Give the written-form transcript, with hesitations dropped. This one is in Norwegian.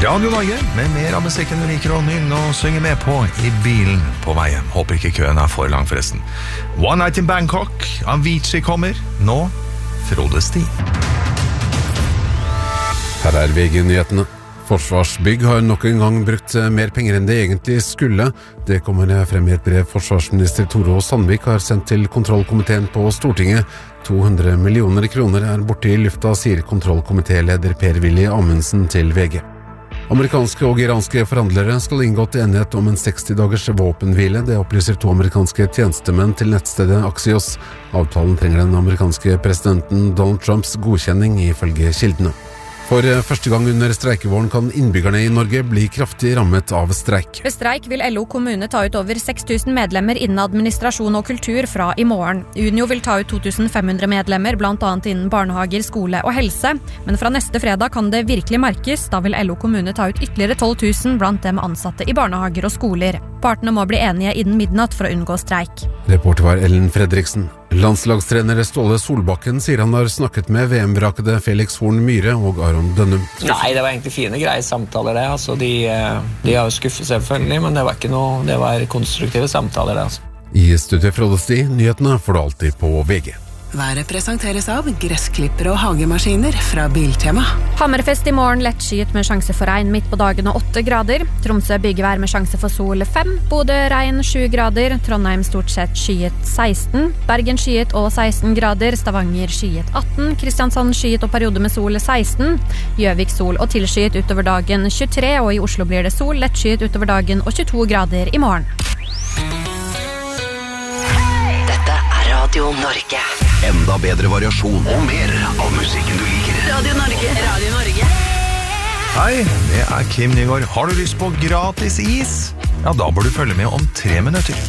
Radio Norge, med mer av musikken du liker å nynne og synge med på i bilen på veien. Håper ikke køen for lang forresten. One Night in Bangkok, Avicii kommer. Nå, Frode Sti. Her VG-nyhetene. Forsvarsbygg har nok en gang brukt mer penger enn det egentlig skulle. Det kommer frem i et brev forsvarsminister Tore Sandvik har sendt til kontrollkomiteen på Stortinget. 200 millioner kroner borte i lufta, sier kontrollkomitéleder Per-Willy Amundsen til VG. Amerikanske og iranske forhandlere skal inngå til enighet om en 60-dagers våpenhvile. Det opplyser 2 amerikanske tjenestemenn til nettstedet Axios. Avtalen trenger den amerikanske presidenten Donald Trumps godkjenning, ifølge kildene. For første gang under streikevåren kan innbyggerne i Norge bli kraftig rammet av streik. Ved streik vil LO kommune ta ut over 6 000 medlemmer innen administrasjon og kultur fra i morgen. Unio vil ta ut 2500 medlemmer, blant annet innen barnehager, skole og helse. Men fra neste fredag kan det virkelig merkes. Da vil LO kommune ta ut ytterligere 12 000 blant dem ansatte i barnehager og skoler. Partene må bli enige innen midnatt for å unngå streik. Reporter var Ellen Fredriksen. Landslagstrener Ståle Solbakken sier han har snakket med VM-vrakede Felix Horn Myhre og Aron Dønnum. Nei, det var egentlig fine, greie samtaler det. Altså, de har jo skuffet selvfølgelig, men det var ikke noe, det var konstruktive samtaler det. Altså. I studiet Frode Sti, nyhetene får du alltid på VG. Været presenteres av gressklipper og hagemaskiner fra Biltema. Hammerfest i morgen, lett skyet med sjanse for regn midt på dagen og 8 grader. Tromsø byggevær med sjanse for sol 5. Bodø regn 7 grader. Trondheim stort sett skyet 16. Bergen skyet og 16 grader. Stavanger skyet 18. Kristiansand skyet og periode med sol 16. Gjøvik sol og tilskyet utover dagen 23. Og i Oslo blir det sol, lett skyet utover dagen og 22 grader i morgen. Dette Radio Norge. Enda bedre variasjon og mer av musikken du liker. Radio Norge. Radio Norge. Hei, det Kim Nygaard. Har du lyst på gratis is? Ja, da bør du følge med om 3 minutter.